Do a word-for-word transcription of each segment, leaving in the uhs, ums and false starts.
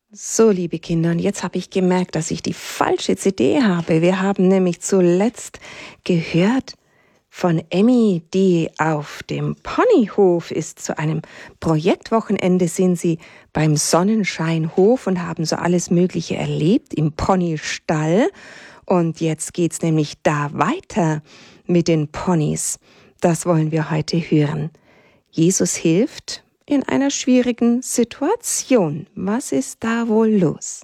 So, liebe Kinder, und jetzt habe ich gemerkt, dass ich die falsche C D habe. Wir haben nämlich zuletzt gehört von Emmy, die auf dem Ponyhof ist. Zu einem Projektwochenende sind sie beim Sonnenscheinhof und haben so alles Mögliche erlebt im Ponystall. Und jetzt geht's nämlich da weiter mit den Ponys. Das wollen wir heute hören. Jesus hilft in einer schwierigen Situation. Was ist da wohl los?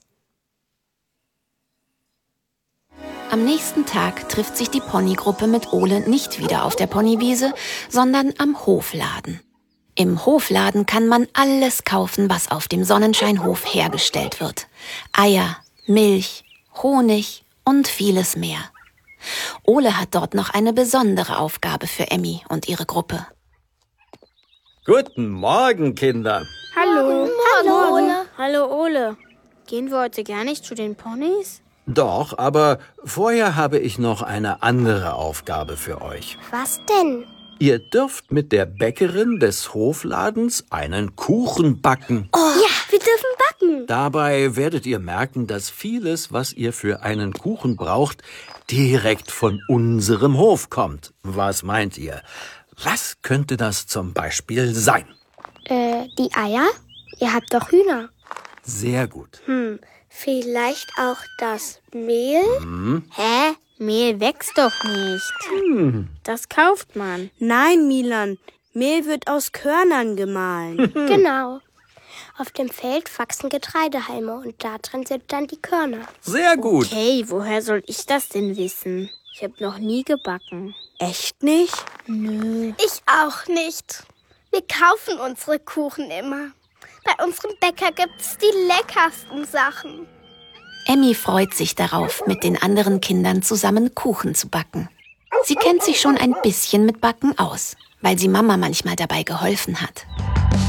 Am nächsten Tag trifft sich die Ponygruppe mit Ole nicht wieder auf der Ponywiese, sondern am Hofladen. Im Hofladen kann man alles kaufen, was auf dem Sonnenscheinhof hergestellt wird. Eier, Milch, Honig und vieles mehr. Ole hat dort noch eine besondere Aufgabe für Emmy und ihre Gruppe. Guten Morgen, Kinder. Hallo. Hallo, Ole. Hallo, Ole. Gehen wir heute gar nicht zu den Ponys? Doch, aber vorher habe ich noch eine andere Aufgabe für euch. Was denn? Ihr dürft mit der Bäckerin des Hofladens einen Kuchen backen. Oh, ja, wir dürfen backen. Dabei werdet ihr merken, dass vieles, was ihr für einen Kuchen braucht, direkt von unserem Hof kommt. Was meint ihr? Was könnte das zum Beispiel sein? Äh, die Eier? Ihr habt doch Hühner. Sehr gut. Hm, vielleicht auch das Mehl? Hm? Hä? Mehl wächst doch nicht. Hm. Das kauft man. Nein, Milan, Mehl wird aus Körnern gemahlen. Genau. Auf dem Feld wachsen Getreidehalme und da drin sind dann die Körner. Sehr gut. Okay, woher soll ich das denn wissen? Ich habe noch nie gebacken. Echt nicht? Nö. Ich auch nicht. Wir kaufen unsere Kuchen immer. Bei unserem Bäcker gibt's die leckersten Sachen. Emmy freut sich darauf, mit den anderen Kindern zusammen Kuchen zu backen. Sie kennt sich schon ein bisschen mit Backen aus, weil sie Mama manchmal dabei geholfen hat.